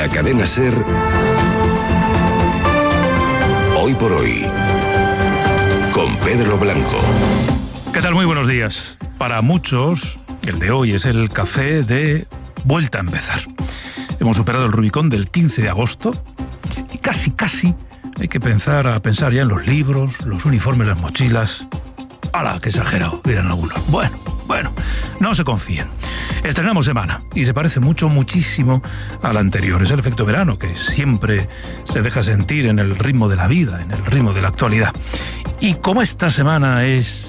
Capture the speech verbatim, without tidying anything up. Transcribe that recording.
la cadena SER. Hoy por hoy, con Pedro Blanco. ¿Qué tal? Muy buenos días. Para muchos, el de hoy es el café de vuelta a empezar. Hemos superado el Rubicón del quince de agosto y casi, casi hay que pensar a pensar ya en los libros, los uniformes, las mochilas. ¡Hala, qué exagerado!, dirán algunos. Bueno, bueno, no se confíen. Estrenamos semana y se parece mucho, muchísimo a la anterior. Es el efecto verano que siempre se deja sentir en el ritmo de la vida, en el ritmo de la actualidad. Y como esta semana es